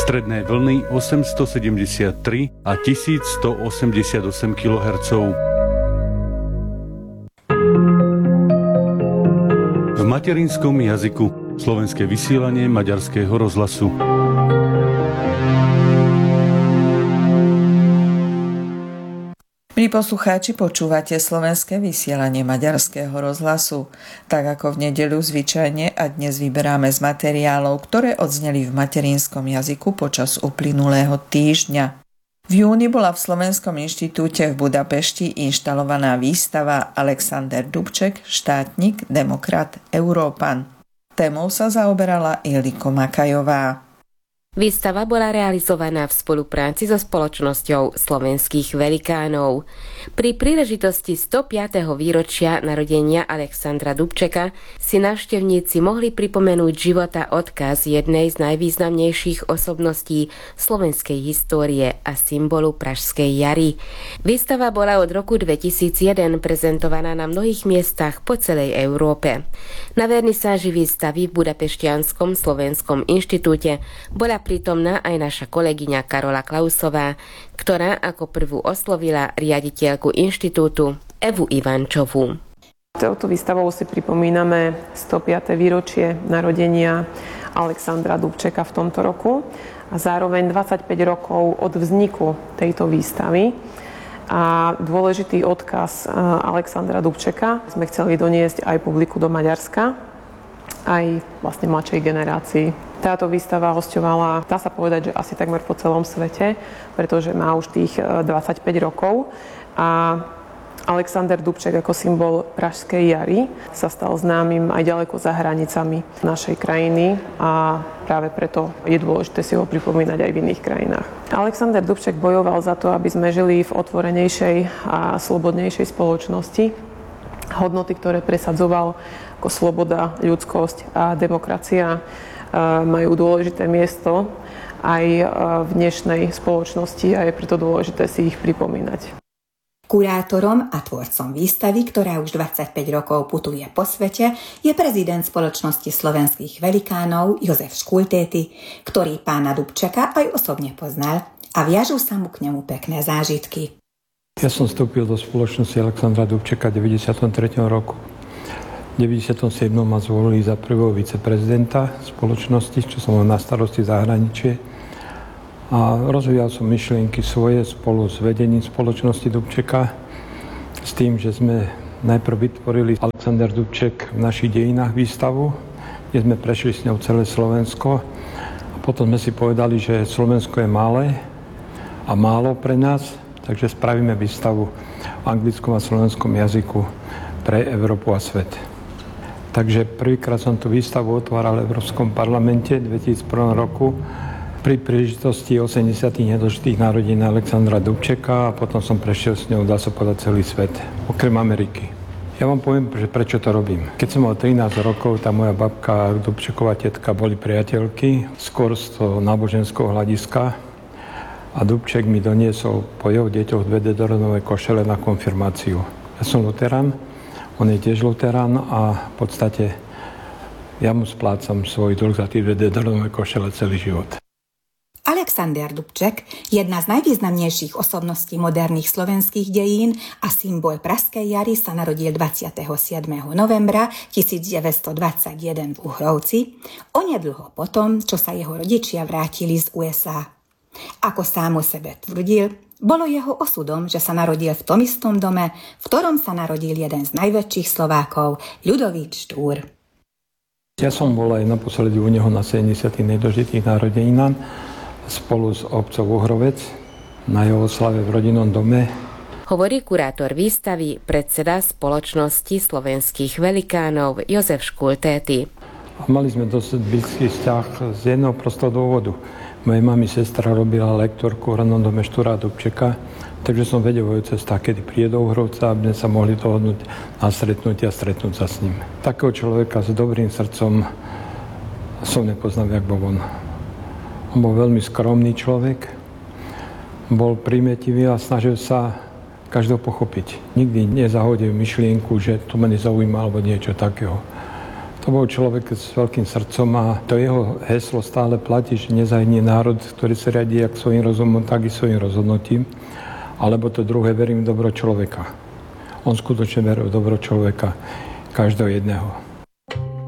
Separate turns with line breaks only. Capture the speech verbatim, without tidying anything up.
Stredné vlny osemstosedemdesiattri a tisícstoosemdesiatosem kilohertzov. V materinskom jazyku. Slovenské vysielanie Maďarského rozhlasu.
Milí poslucháči, počúvate Slovenské vysielanie Maďarského rozhlasu. Tak ako v nedeľu zvyčajne a dnes vyberáme z materiálov, ktoré odzneli v materinskom jazyku počas uplynulého týždňa. V júni bola v Slovenskom inštitúte v Budapešti inštalovaná výstava Alexander Dubček, štátnik, demokrat, Európan. Témou sa zaoberala Ildiko Makajová.
Výstava bola realizovaná v spolupráci so spoločnosťou slovenských velikánov. Pri príležitosti stopiateho výročia narodenia Alexandra Dubčeka si návštevníci mohli pripomenúť života odkaz jednej z najvýznamnejších osobností slovenskej histórie a symbolu Pražskej jary. Výstava bola od roku dvetisícjeden prezentovaná na mnohých miestach po celej Európe. Na vernisáži výstavy v Budapeštianskom slovenskom inštitúte bola prítomná aj naša kolegyňa Karola Klausová, ktorá ako prvú oslovila riaditeľku inštitútu Evu Ivančovú.
Touto výstavou si pripomíname stopiate výročie narodenia Alexandra Dubčeka v tomto roku a zároveň dvadsaťpäť rokov od vzniku tejto výstavy. A dôležitý odkaz Alexandra Dubčeka sme chceli doniesť aj publiku do Maďarska, aj vlastne mladšej generácii. Táto výstava hosťovala, dá sa povedať, že asi takmer po celom svete, pretože má už tých dvadsaťpäť rokov. A Alexander Dubček ako symbol Pražskej jary sa stal známym aj ďaleko za hranicami našej krajiny a práve preto je dôležité si ho pripomínať aj v iných krajinách. Alexander Dubček bojoval za to, aby sme žili v otvorenejšej a slobodnejšej spoločnosti. Hodnoty, ktoré presadzoval ako sloboda, ľudskosť a demokracia, majú dôležité miesto aj v dnešnej spoločnosti a je preto dôležité si ich pripomínať.
Kurátorom a tvorcom výstavy, ktorá už dvadsaťpäť rokov putuje po svete, je prezident Spoločnosti slovenských velikánov Jozef Škultéty, ktorý pána Dubčeka aj osobne poznal a viažú sa mu k nemu pekné zážitky.
Ja som vstúpil do Spoločnosti Alexandra Dubčeka v deväťdesiatom treťom roku. V deväťdesiatom siedmom ma zvolili za prvého viceprezidenta spoločnosti, čo som mal na starosti zahraničie. A rozvíjal som myšlienky svoje spolu s vedením spoločnosti Dubčeka s tým, že sme najprv vytvorili Alexander Dubček v našich dejinách výstavu, kde sme prešli s ňou celé Slovensko. A potom sme si povedali, že Slovensko je malé a málo pre nás, takže spravíme výstavu v anglickom a slovenskom jazyku pre Európu a svet. Takže prvýkrát som tú výstavu otváral v Európskom parlamente v dvetisícjeden roku pri príležitosti osemdesiatych nedožitých narodín Alexandra Dubčeka a potom som prešiel s ňou, dá sa povedať, celý svet, okrem Ameriky. Ja vám poviem, že prečo to robím. Keď som mal trinásť rokov, tá moja babka, Dubčeková tetka, boli priateľky, skôr z toho náboženského hľadiska a Dubček mi doniesol po jeho deťoch dve dedoronové košele na konfirmáciu. Ja som luterán, on je tiež luterán a v podstate ja mu splácam svoj dlh za tie dve dedoronové košele celý život.
Alexander Dubček, jedna z najvýznamnejších osobností moderných slovenských dejín a symbol Pražskej jary, sa narodil dvadsiateho siedmeho novembra tisícdeväťstodvadsaťjeden v Uhrovci, onedlho potom, čo sa jeho rodičia vrátili z ú es á. Ako sám o sebe tvrdil, bolo jeho osudom, že sa narodil v tom istom dome, v ktorom sa narodil jeden z najväčších Slovákov, Ľudovít Štúr.
Ja som bol aj naposledy u neho na sedemdesiatych nedožitých narodeninách spolu s obcov Uhrovec na jeho oslave v rodinnom dome.
Hovorí kurátor výstavy, predseda Spoločnosti slovenských velikánov Jozef Škultéty.
Mali sme dosť blízky vzťah z jedného prostého dôvodu. Moja mami sestra robila lektorku v rodnom dome Štúra Dubčeka, takže som vedel o cestách, kedy príde do Uhrovca, aby sme sa mohli dohodnúť na stretnutie a stretnúť sa s ním. Takého človeka s dobrým srdcom som nepoznal, jak bol on. On bol veľmi skromný človek, bol prímetivý a snažil sa každého pochopiť. Nikdy nezahodil myšlienku, že to ma nezaujíma alebo niečo takého. To bol človek s veľkým srdcom a to jeho heslo stále platí, že nezahynnie národ, ktorý sa riadi jak svojím rozumom, tak i svojím rozhodnutím. Alebo to druhé, verím v dobro človeka. On skutočne veril v dobro človeka, každého jedného.